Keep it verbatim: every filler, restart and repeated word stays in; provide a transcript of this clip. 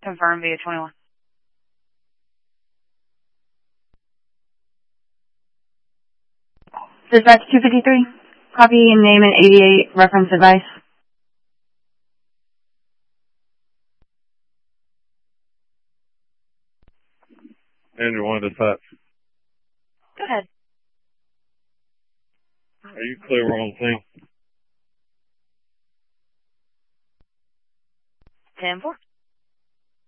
confirm via twenty-one. Dispatch two fifty-three. Copy and name and eighty-eight reference advice. Andrew, one dispatch. Go ahead. Are you clear on scene? ten four.